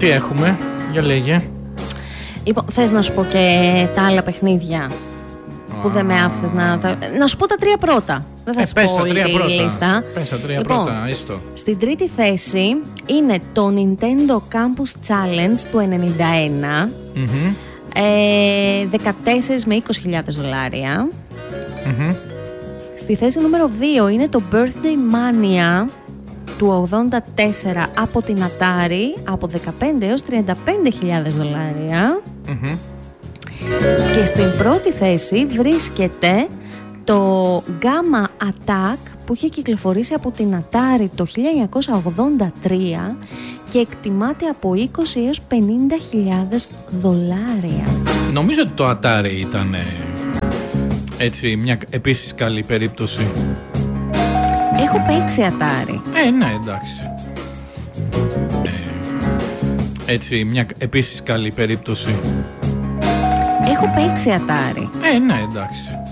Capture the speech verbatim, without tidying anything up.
Τι έχουμε, για λέγε. Λοιπόν, θες να σου πω και τα άλλα παιχνίδια που δεν με άφησες να τα... Να σου πω τα τρία πρώτα. Δεν θα ε, σου πω όλη τη λίστα. Πες τα τρία λοιπόν, πρώτα, έστω. Στην τρίτη θέση είναι το Nintendo Campus Challenge του ενενήντα ένα. Mm-hmm. ε, δεκατέσσερα με είκοσι χιλιάδες δολάρια. Mm-hmm. Στη θέση νούμερο δύο είναι το Birthday Mania του ογδόντα τέσσερα από την Atari, από δεκαπέντε έως τριάντα πέντε χιλιάδες δολάρια. Mm-hmm. Και στην πρώτη θέση βρίσκεται το Gamma Attack που είχε κυκλοφορήσει από την Atari το χίλια εννιακόσια ογδόντα τρία και εκτιμάται από είκοσι έως πενήντα χιλιάδες δολάρια. Νομίζω ότι το Atari ήταν έτσι μια επίσης καλή περίπτωση. Έχω παίξει Atari. Ε, ναι, εντάξει. Ε, έτσι μια επίσης καλή περίπτωση. Έχω παίξει Atari. Ε, ναι, εντάξει.